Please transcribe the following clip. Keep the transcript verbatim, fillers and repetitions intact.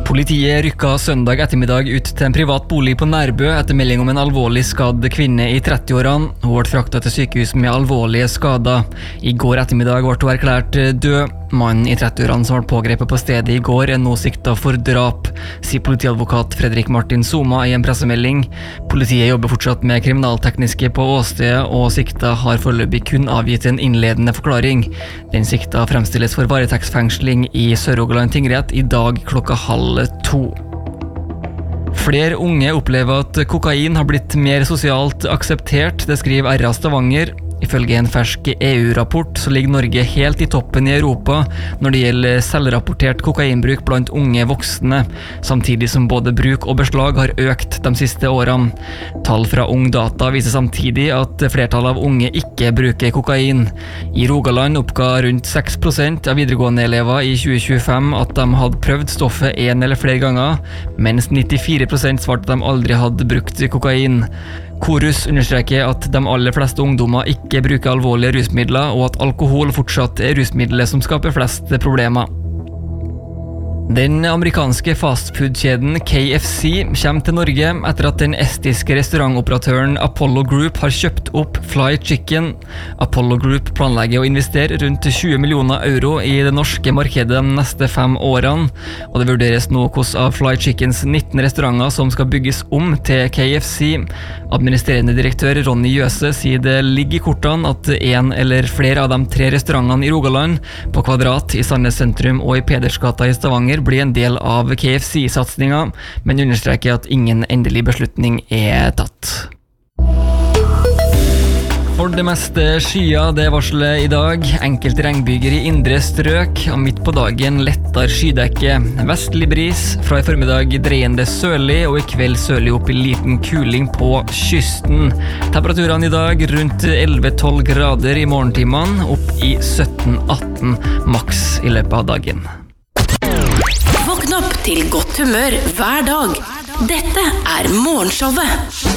Politiet rykka søndag ettermiddag ut til en privat bolig på Nærbø etter melding om en alvorlig skadd kvinne i trettiårene. Hun ble fraktet til sykehus med alvorlige skader. I går ettermiddag ble hun erklært død. Mannen i trettiårene som ble pågrepet på stedet i går er nå siktet for drap, sier politiadvokat Fredrik Martin Soma i en pressemelding. Politiet jobber fortsatt med kriminaltekniske på åstedet, og sikta har foreløpig kun avgitt en innledende forklaring. Den sikta fremstilles for varetektsfengsling i Sør-Rogaland tingrett i dag klokka halv to. Flere unge opplever at kokain har blitt mer sosialt akseptert, det skriver R A Stavanger. Ifølge en fersk E U-rapport så ligger Norge helt i toppen i Europa når det gjelder selvrapportert kokainbruk blant unge voksne, samtidig som både bruk og beslag har økt de siste årene. Tall fra Ungdata viser samtidig at flertallet av unge ikke bruker kokain. I Rogaland oppga rundt seks prosent av videregående elever i tjue tjuefem at de hadde prøvd stoffet en eller flere ganger, mens nittifire prosent svarte at de aldri hadde brukt kokain. Korus understreker at de aller fleste ungdommer ikke bruker alvorlige rusmidler, og at alkohol fortsatt er rusmiddelet som skaper flest problemer. Den amerikanske fastfood-kjeden K F C kommer til Norge etter at den estiske restaurantoperatøren Apollo Group har kjøpt opp Fly Chicken. Apollo Group planlegger å investere rundt tjue millioner euro i det norske markedet de neste fem årene, og det vurderes nå hvordan av Fly Chickens nitten restauranter som skal bygges om til K F C. Administrerende direktør Ronny Jøse sier det ligger i kortene at en eller flere av de tre restaurantene i Rogaland, på Kvadrat i Sandnes sentrum og i Pedersgata i Stavanger blir en del av K F C-satsningen, men understreker at ingen endelig beslutning er tatt. For det meste skyer det varslet i dag. Enkelte regnbyger i indre strøk, og midt på dagen lettere skydekke. Vestlig bris, fra i formiddag dreiende sørlig, og i kveld sørlig opp i liten kuling på kysten. Temperaturene i dag rundt elleve til tolv grader i morgentimene, opp i sytten til atten maks i løpet av dagen. Våkn opp til godt humør hver dag. Dette er Morgenshowet.